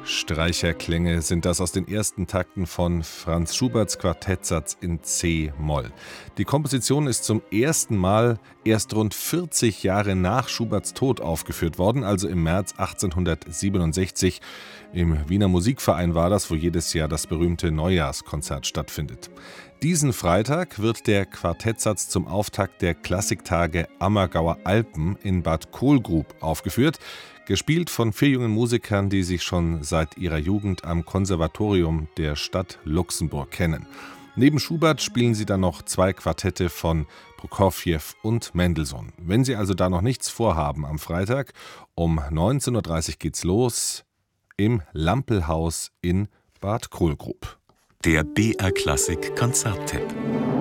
Streicherklänge sind das aus den ersten Takten von Franz Schuberts Quartettsatz in C-Moll. Die Komposition ist zum ersten Mal erst rund 40 Jahre nach Schuberts Tod aufgeführt worden, also im März 1867. Im Wiener Musikverein war das, wo jedes Jahr das berühmte Neujahrskonzert stattfindet. Diesen Freitag wird der Quartettsatz zum Auftakt der Klassiktage Ammergauer Alpen in Bad Kohlgrub aufgeführt, gespielt von 4 jungen Musikern, die sich schon seit ihrer Jugend am Konservatorium der Stadt Luxemburg kennen. Neben Schubert spielen sie dann noch 2 Quartette von Prokofjew und Mendelssohn. Wenn Sie also da noch nichts vorhaben am Freitag, um 19.30 Uhr geht's los im Lampelhaus in Bad Kohlgrub. Der BR Klassik Konzerttipp.